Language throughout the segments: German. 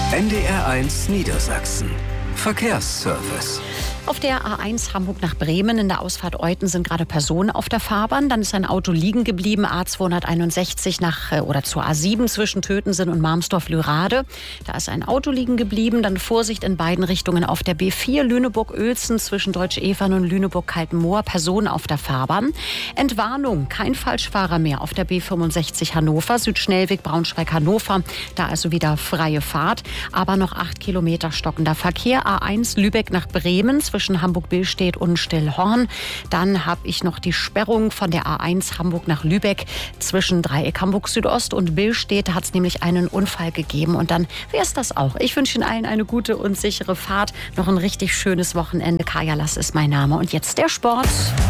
NDR1 Niedersachsen. Verkehrsservice. Auf der A1 Hamburg nach Bremen in der Ausfahrt Euten sind gerade Personen auf der Fahrbahn. Dann ist ein Auto liegen geblieben, A261 zur A7 zwischen Tötensen und Marmsdorf-Lürade. Da ist ein Auto liegen geblieben. Dann Vorsicht in beiden Richtungen auf der B4 Lüneburg-Uelzen zwischen Deutsch-Evern und Lüneburg-Kaltenmoor. Personen auf der Fahrbahn. Entwarnung, kein Falschfahrer mehr auf der B65 Hannover, Südschnellweg Braunschweig-Hannover. Da also wieder freie Fahrt, aber noch 8 Kilometer stockender Verkehr. A1 Lübeck nach Bremen zwischen Hamburg-Billstedt und Stillhorn. Dann habe ich noch die Sperrung von der A1 Hamburg nach Lübeck zwischen Dreieck Hamburg Südost und Billstedt. Da hat es nämlich einen Unfall gegeben. Und dann wäre es das auch. Ich wünsche Ihnen allen eine gute und sichere Fahrt. Noch ein richtig schönes Wochenende. Kaya Lass ist mein Name. Und jetzt der Sport.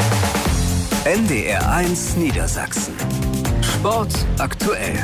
NDR1 Niedersachsen. Sport aktuell.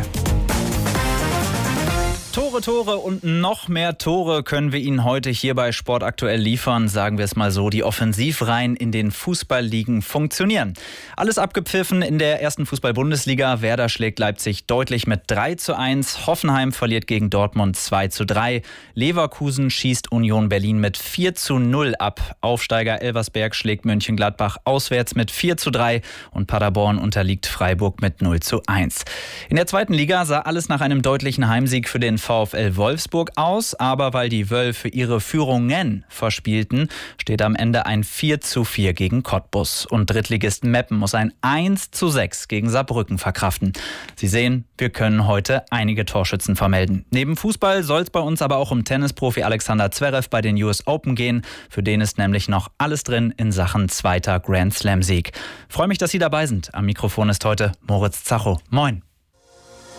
Tore und noch mehr Tore können wir Ihnen heute hier bei Sport aktuell liefern. Sagen wir es mal so, die Offensivreihen in den Fußballligen funktionieren. Alles abgepfiffen in der ersten Fußball-Bundesliga. Werder schlägt Leipzig deutlich mit 3:1. Hoffenheim verliert gegen Dortmund 2:3. Leverkusen schießt Union Berlin mit 4:0 ab. Aufsteiger Elversberg schlägt Mönchengladbach auswärts mit 4:3 und Paderborn unterliegt Freiburg mit 0:1. In der zweiten Liga sah alles nach einem deutlichen Heimsieg für den VfL Wolfsburg aus, aber weil die Wölfe ihre Führungen verspielten, steht am Ende ein 4:4 gegen Cottbus. Und Drittligist Meppen muss ein 1:6 gegen Saarbrücken verkraften. Sie sehen, wir können heute einige Torschützen vermelden. Neben Fußball soll es bei uns aber auch um Tennisprofi Alexander Zverev bei den US Open gehen. Für den ist nämlich noch alles drin in Sachen zweiter Grand Slam-Sieg. Freue mich, dass Sie dabei sind. Am Mikrofon ist heute Moritz Zacho. Moin.